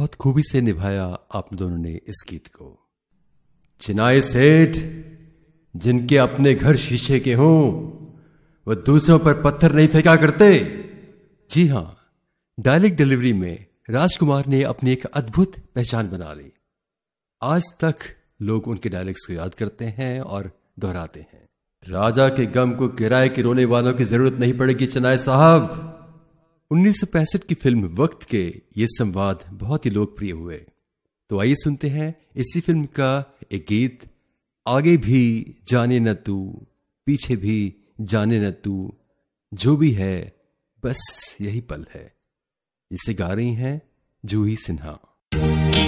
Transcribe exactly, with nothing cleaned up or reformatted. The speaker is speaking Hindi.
बहुत खूबी से निभाया आप दोनों ने इस गीत को। चिनाई सेठ जिनके अपने घर शीशे के हों वह दूसरों पर पत्थर नहीं फेंका करते। जी हां, डायलॉग डिलीवरी में राजकुमार ने अपनी एक अद्भुत पहचान बना ली। आज तक लोग उनके डायलॉग्स को याद करते हैं और दोहराते हैं। राजा के गम को किराए के रोने वालों की जरूरत नहीं पड़ेगी चिनाई साहब। उन्नीस सौ पैंसठ की फिल्म वक्त के ये संवाद बहुत ही लोकप्रिय हुए। तो आइए सुनते हैं इसी फिल्म का एक गीत, आगे भी जाने न तू पीछे भी जाने न तू, जो भी है बस यही पल है। इसे गा रही हैं जूही सिन्हा।